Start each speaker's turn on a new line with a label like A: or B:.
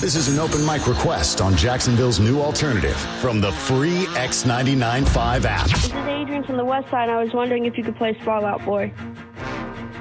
A: This is an open mic request on Jacksonville's new alternative from the free X99.5 app.
B: This is Adrian from the West Side. I was wondering if you could play Fall Out Boy.